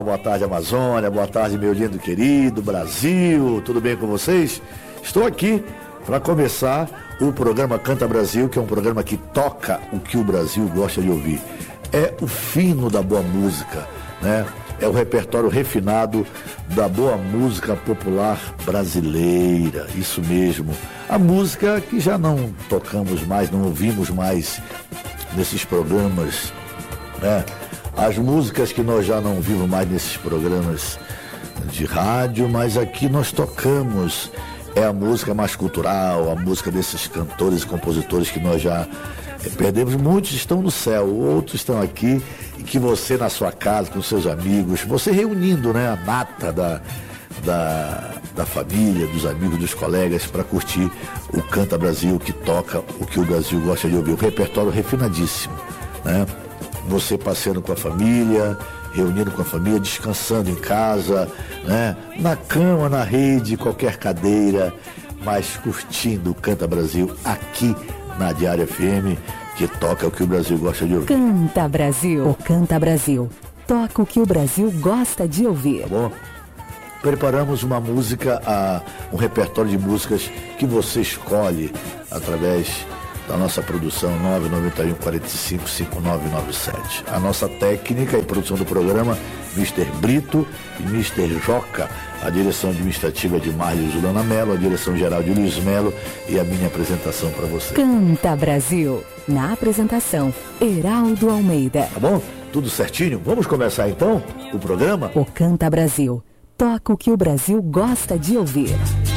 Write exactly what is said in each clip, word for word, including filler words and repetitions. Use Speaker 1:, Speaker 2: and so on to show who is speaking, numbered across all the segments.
Speaker 1: Boa tarde, Amazônia, boa tarde, meu lindo querido Brasil, tudo bem com vocês? Estou aqui para começar o programa Canta Brasil, que é um programa que toca o que o Brasil gosta de ouvir. É o fino da boa música, né? É o repertório refinado da boa música popular brasileira, isso mesmo. A música que já não tocamos mais, não ouvimos mais nesses programas, né? As músicas que nós já não vimos mais nesses programas de rádio, mas aqui nós tocamos. É a música mais cultural, a música desses cantores e compositores que nós já perdemos. Muitos estão no céu, outros estão aqui, e que você na sua casa, com seus amigos, você reunindo, né, a nata da, da, da família, dos amigos, dos colegas, para curtir o Canta Brasil, que toca o que o Brasil gosta de ouvir. O repertório refinadíssimo, né? Você passeando com a família, reunindo com a família, descansando em casa, né? Na cama, na rede, qualquer cadeira, mas curtindo o Canta Brasil aqui na Diária F M, que toca o que o Brasil gosta de ouvir.
Speaker 2: Canta Brasil, o Canta Brasil, toca o que o Brasil gosta de ouvir.
Speaker 1: Tá bom? Preparamos uma música, um repertório de músicas que você escolhe através da nossa produção nove nove um, quatro cinco, cinco nove nove sete. A nossa técnica e produção do programa, mister Brito e mister Joca. A direção administrativa de Mário Zulana Mello, a direção geral de Luiz Melo e a minha apresentação para você.
Speaker 2: Canta Brasil. Na apresentação, Heraldo Almeida.
Speaker 1: Tá bom? Tudo certinho? Vamos começar então o programa?
Speaker 2: O Canta Brasil. Toca o que o Brasil gosta de ouvir.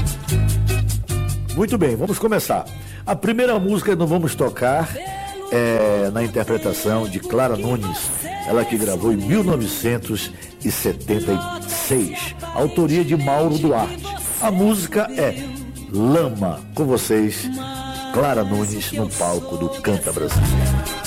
Speaker 1: Muito bem, vamos começar. A primeira música que nós vamos tocar é na interpretação de Clara Nunes, ela que gravou em mil novecentos e setenta e seis, autoria de Mauro Duarte. A música é Lama. Com vocês, Clara Nunes no palco do Canta Brasil.